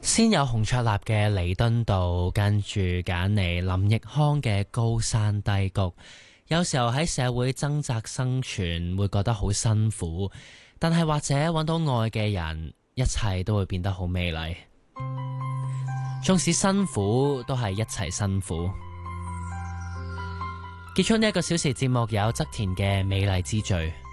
先有洪卓立嘅彌敦道，跟住揀嚟林奕匡嘅高山低谷。有時候喺社會掙扎生存，會覺得好辛苦，但係或者揾到愛嘅人，一切都會變得好美麗。縱使辛苦，都係一齊辛苦。結束呢一個小時節目，有側田嘅美麗之最。